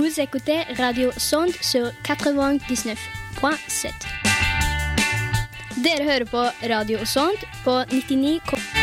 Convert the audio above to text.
Vous écoutez Radio Sonde sur 99.7. Dere hører på Radio Sonde på 99.